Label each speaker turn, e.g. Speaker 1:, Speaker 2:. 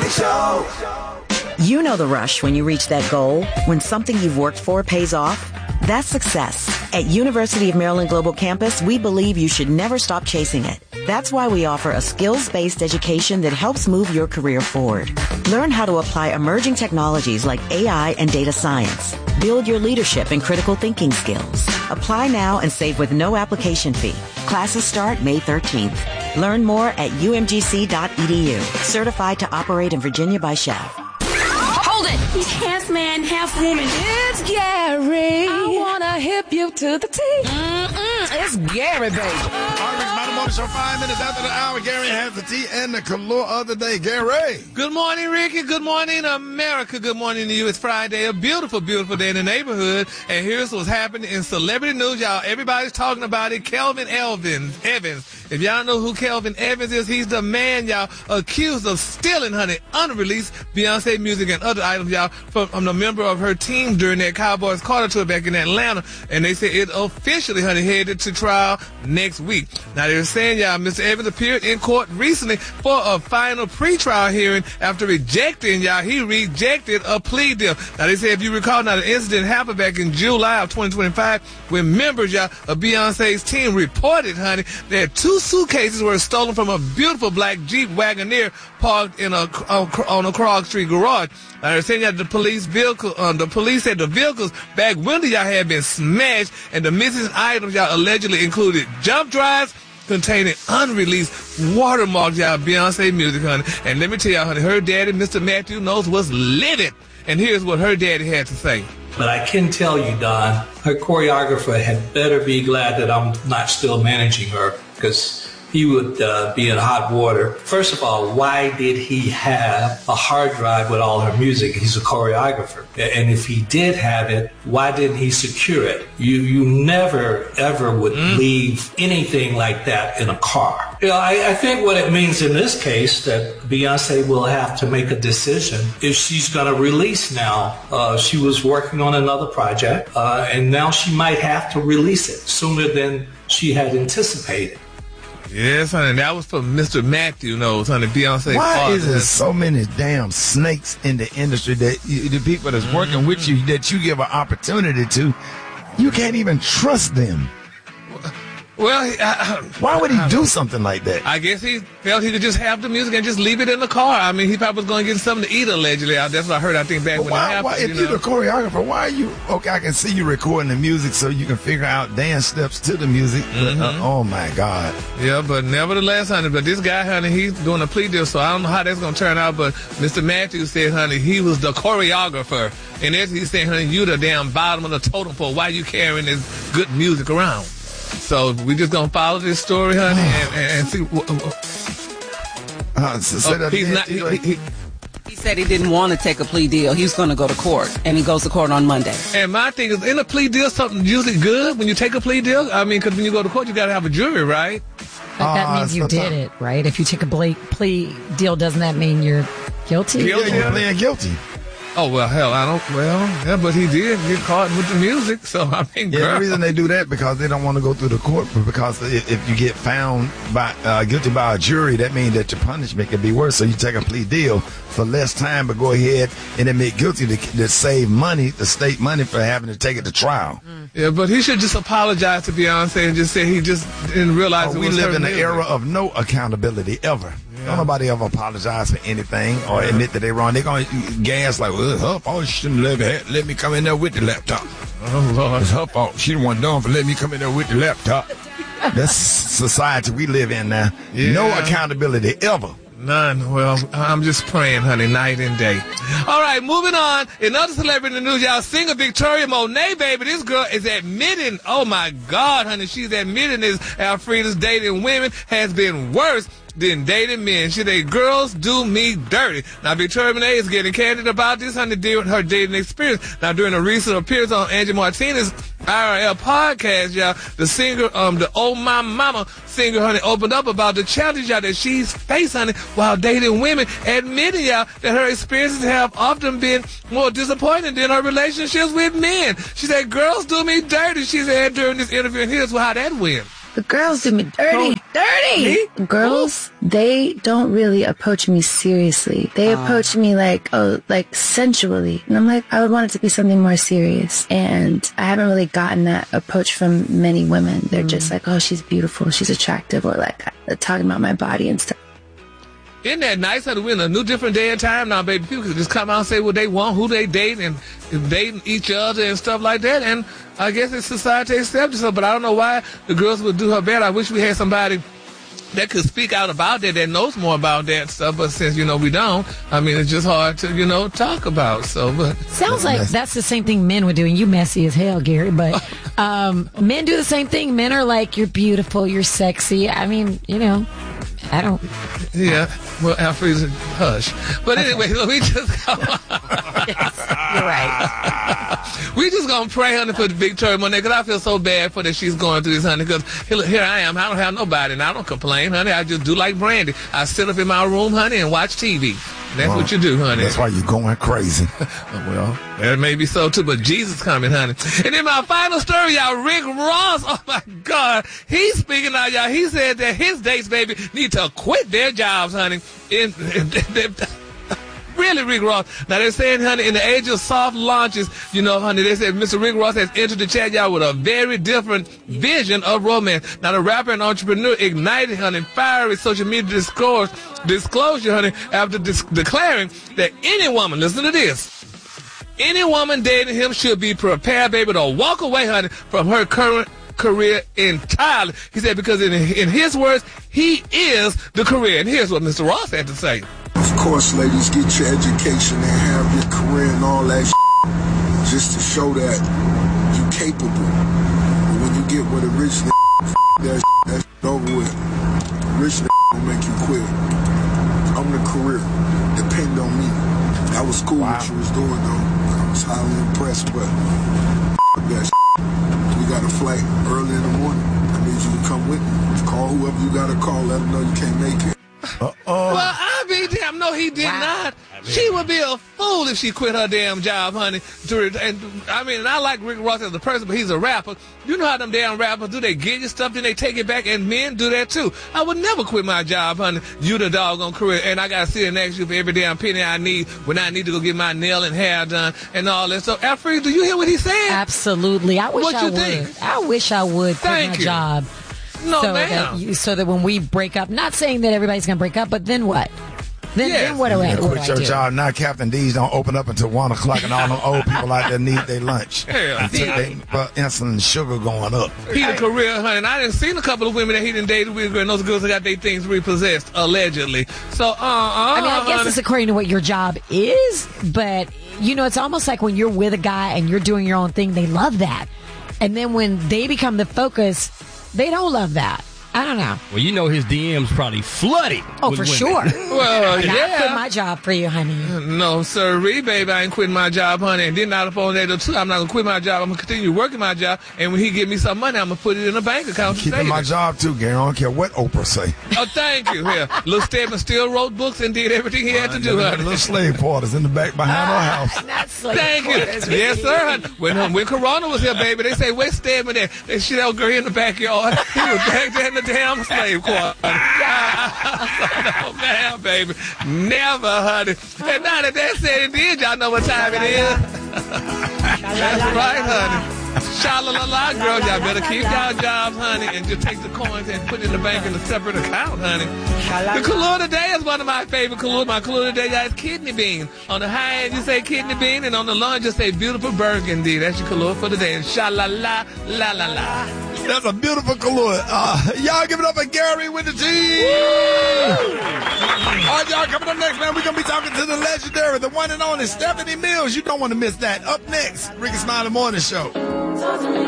Speaker 1: Morning Show.
Speaker 2: You know the rush when you reach that goal, when something you've worked for pays off. That's success. At University of Maryland Global Campus, we believe you should never stop chasing it. That's why we offer a skills-based education that helps move your career forward. Learn how to apply emerging technologies like AI and data science. Build your leadership and critical thinking skills. Apply now and save with no application fee. Classes start May 13th. Learn more at umgc.edu. Certified to operate in Virginia by Chef.
Speaker 3: Hold it! He's half man, half woman.
Speaker 4: It's Gary. I wanna hip you to the T. It's Gary, baby.
Speaker 5: Morning Show, 5 minutes after the hour. Gary has the tea and the color of the day. Gary.
Speaker 6: Good morning, Ricky. Good morning, America. Good morning to you. It's Friday, a beautiful, beautiful day in the neighborhood. And here's what's happening in celebrity news, y'all. Everybody's talking about it. Kelvin Evans. If y'all know who Kelvin Evans is, he's the man, y'all, accused of stealing, honey, unreleased Beyonce music and other items, y'all, from a member of her team during that Cowboys Carter tour back in Atlanta. And they said it officially, honey, headed to trial next week. Now, they're saying, y'all, Mr. Evans appeared in court recently for a final pretrial hearing after rejecting, y'all, he rejected a plea deal. Now, they say, if you recall, now, the incident happened back in July of 2025 when members, y'all, of Beyonce's team reported, honey, that 2 suitcases were stolen from a beautiful black Jeep Wagoneer parked in on a Krog Street garage. They're saying that the police said the vehicle's back window, y'all, had been smashed, and the missing items, y'all, allegedly included jump drives containing unreleased watermarks, y'all, Beyonce music, honey. And let me tell y'all, honey, her daddy, Mr. Matthew, knows what's livid. And here's what her daddy had to say.
Speaker 7: But I can tell you, Don, her choreographer had better be glad that I'm not still managing her, because he would be in hot water. First of all, why did he have a hard drive with all her music? He's a choreographer. And if he did have it, why didn't he secure it? You never, ever would leave anything like that in a car. You know, I think what it means in this case that Beyonce will have to make a decision if she's going to release now. She was working on another project, and now she might have to release it sooner than she had anticipated.
Speaker 6: Yes, honey, that was from Mr. Matthew knows, honey, Beyonce's
Speaker 5: Why
Speaker 6: father.
Speaker 5: is there so many damn snakes in the industry that the people that's working with you, that you give an opportunity to, you can't even trust them?
Speaker 6: Well,
Speaker 5: why would he do something like that?
Speaker 6: I guess he felt he could just have the music and just leave it in the car. I mean, he probably was going to get something to eat, allegedly. That's what I heard, I think, back when it happened.
Speaker 5: If you're the choreographer, why are you... Okay, I can see you recording the music so you can figure out dance steps to the music. But, oh, my God.
Speaker 6: Yeah, but nevertheless, honey, but this guy, honey, he's doing a plea deal, so I don't know how that's going to turn out, but Mr. Matthews said, honey, he was the choreographer. And as he's saying, honey, you the damn bottom of the totem pole. Why you carrying this good music around? So we just gonna follow this story, honey, and see.
Speaker 4: He said he didn't want to take a plea deal. He was going to go to court, and he goes to court on Monday.
Speaker 6: And my thing is, in a plea deal, something usually good when you take a plea deal. I mean, because when you go to court, you got to have a jury, right?
Speaker 8: But that means you did it, right? If you take a plea deal, doesn't that mean you're guilty?
Speaker 5: Yeah, you're playing guilty.
Speaker 6: Oh, well, hell, yeah, but he did get caught with the music, so I mean,
Speaker 5: yeah, the reason they do that because they don't want to go through the court, because if you get found guilty by a jury, that means that your punishment can be worse. So you take a plea deal for less time, but go ahead and admit guilty to save money, the state money, for having to take it to trial.
Speaker 6: Yeah, but he should just apologize to Beyonce and just say he just didn't realize it was
Speaker 5: we live
Speaker 6: her
Speaker 5: in an
Speaker 6: music.
Speaker 5: era of no accountability ever. Yeah. Don't nobody ever apologize for anything or admit that they're wrong. They're going to gas like, well, it's her fault. She shouldn't let me come in there with the laptop.
Speaker 6: Oh, Lord.
Speaker 5: It's her fault. She the one done for letting me come in there with the laptop. That's society we live in now.
Speaker 6: Yeah.
Speaker 5: No accountability ever.
Speaker 6: None. Well, I'm just praying, honey, night and day. All right, moving on. In other celebrity news, y'all, singer Victoria Monet, baby, this girl is admitting, oh, my God, honey, she's admitting this Alfreda's dating women has been worse than dating men. She said, girls do me dirty. Now, Victoria Monet is getting candid about this, honey, during her dating experience. Now, during a recent appearance on Angie Martinez's IRL podcast, y'all, the singer, the Oh My Mama singer, honey, opened up about the challenge, y'all, that she's faced, honey, while dating women, admitting, y'all, that her experiences have often been more disappointing than her relationships with men. She said, girls do me dirty, she said during this interview, and here's how that went.
Speaker 1: The girls do me dirty.
Speaker 6: Me?
Speaker 1: Girls, they don't really approach me seriously. They approach me like sensually. And I'm like, I would want it to be something more serious. And I haven't really gotten that approach from many women. They're just like, oh, she's beautiful, she's attractive, or like talking about my body and stuff.
Speaker 6: Isn't that nice? We're in a new, different day and time now, baby. People can just come out and say what they want, who they date, and dating each other and stuff like that. And I guess it's society accepts it. But I don't know why the girls would do her bad. I wish we had somebody that could speak out about that knows more about that stuff. But since, we don't, I mean, it's just hard to, talk about. So, but
Speaker 8: sounds like that's the same thing men would do. And you messy as hell, Gary. But men do the same thing. Men are like, you're beautiful, you're sexy. I mean, I don't.
Speaker 6: Yeah. Well, Alfred's hush. But anyway, we just
Speaker 8: yes, you're right.
Speaker 6: We just gonna pray, honey, for Victoria Monet, because I feel so bad for that she's going through this, honey, because here I am. I don't have nobody, and I don't complain, honey. I just do like Brandy. I sit up in my room, honey, and watch TV. That's what you do, honey.
Speaker 5: That's why you're going crazy.
Speaker 6: Well, that may be so, too, but Jesus coming, honey. And then my final story, y'all, Rick Ross, oh, my God. He's speaking out, y'all. He said that his dates, baby, need to quit their jobs, honey. Really, Rick Ross. Now, they're saying, honey, in the age of soft launches, honey, they said Mr. Rick Ross has entered the chat, y'all, with a very different vision of romance. Now, the rapper and entrepreneur ignited, honey, fiery social media disclosure, honey, after declaring that any woman, listen to this, any woman dating him should be prepared, baby, to walk away, honey, from her current career entirely. He said because in his words, he is the career. And here's what Mr. Ross had to say.
Speaker 9: Of course, ladies, get your education and have your career and all that just to show that you're capable. But when you get with a rich that's over with. Rich will make you quit. I'm the career. Depend on me. That was cool what you was doing, though. I was highly impressed, but that we got a flight early in the morning. I need you to come with me. Call whoever you got to call. Let them know you can't make it.
Speaker 6: Well, I be damn. No, he did not. She would be a fool if she quit her damn job, honey. And I like Rick Ross as a person, but he's a rapper. You know how them damn rappers do? They get you stuff, then they take it back, and men do that too. I would never quit my job, honey. You the doggone career, and I gotta sit next to you for every damn penny I need when I need to go get my nail and hair done and all that. So, Alfred, do you hear what he said?
Speaker 8: Absolutely. I wish I would.
Speaker 6: Think?
Speaker 8: I wish I would quit my job.
Speaker 6: No,
Speaker 8: so that when we break up, not saying that everybody's going to break up, but then what? Then what do I do?
Speaker 5: Quit your job. Now Captain D's don't open up until 1 o'clock, and all them old people out there need their lunch.
Speaker 6: Hell,
Speaker 5: insulin and sugar going up.
Speaker 6: He a career, honey, and I didn't seen a couple of women that he didn't date with, and those girls that got their things repossessed, allegedly. So,
Speaker 8: I guess it's according to what your job is, but, it's almost like when you're with a guy and you're doing your own thing, they love that. And then when they become the focus, they don't love that. I don't know.
Speaker 10: Well, his DM's probably flooded.
Speaker 8: Oh, for
Speaker 10: women.
Speaker 8: Sure.
Speaker 6: Well,
Speaker 8: I quit my job for you, honey.
Speaker 6: No, sirree, baby. I ain't quitting my job, honey. And then not up on that, too. I'm not going to quit my job. I'm going to continue working my job. And when he give me some money, I'm going to put it in a bank account.
Speaker 5: Keeping my job, too, Gary. I don't care what Oprah say.
Speaker 6: Oh, thank you. Here. Little Stedman still wrote books and did everything he had to do, honey.
Speaker 5: Little slave quarters in the back behind our house.
Speaker 8: Not slave
Speaker 6: Thank
Speaker 8: quarters.
Speaker 6: you. Yes, sir, honey. When Corona was here, baby, they say, where's Stedman at? They shit out girl in the backyard. He was back there in the damn slave quarter. No, man, baby. Never, honey. And now that said it did, y'all know what time it is. That's right, honey. Sha-la-la-la, girl. Y'all better keep y'all jobs, honey, and just take the coins and put it in the bank in a separate account, honey. The color today is one of my favorite colors. My color today, y'all, is kidney bean. On the high end, you say kidney bean, and on the low end, you say beautiful burgundy. That's your color for today. And sha-la-la-la-la-la.
Speaker 5: That's a beautiful color. Y'all give it up for Gary with the G. All right, y'all, coming up next, man, we're going to be talking to the legendary, the one and only Stephanie Mills. You don't want to miss that. Up next, Ricky Smiley Morning Show.